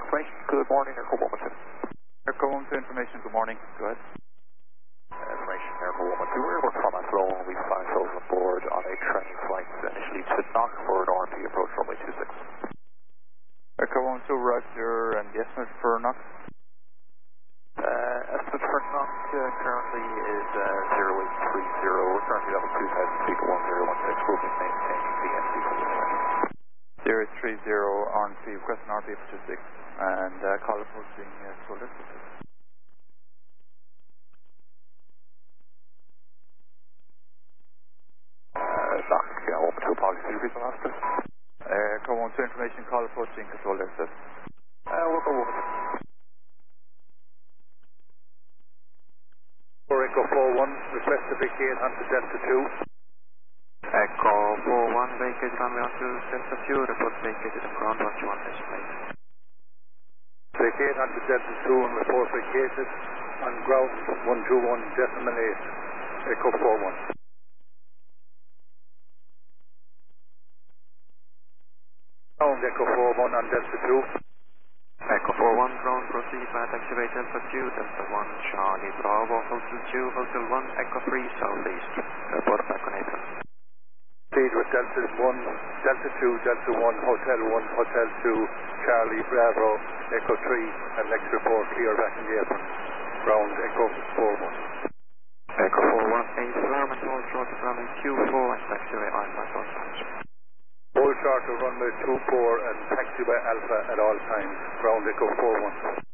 information, good morning, Airco Wilmington. Airco Wilmington information, good morning. Go ahead. Information, Airco Wilmington. We're able to come at low and we find ourselves on board on a train flight initially to Knockford, RP approach runway 26. Airco Wilmington, roger, and the estimate for Knock? Estimate for Knock currently is 0830. We're currently level 2,000 feet, 1016. We'll be maintaining PNC for this flight. 030 RNP, request an RP for 26, and call approaching control distance. Knock, Wilmington, apologies, can you repeat the last bit? Airco Wilmington information, call approaching control distance. Wilmington, Wilmington. For Echo 41, request to vacate onto Delta 2. Echo 41, vacate runway onto Delta 2, report vacated on ground 121 display. Vacate onto Delta 2 and report vacated on ground 121.8, Echo 41. Ground Echo 41 on Delta 2. Echo 41, ground proceed by taxiway Delta 2, Delta 1, Charlie Bravo, Hotel 2, Hotel 1, Echo 3, Southeast. Report back on April. Proceed with Delta 1, Delta 2, Delta 1, Hotel 1, Hotel 2, Charlie Bravo, Echo 3, and next report clear back in the apron. Ground Echo 41. Echo 41, a firm and hold short of runway 24 and taxiway Alpha at all times. Hold short of runway 24 and taxiway Alpha at all times. Ground Echo 41.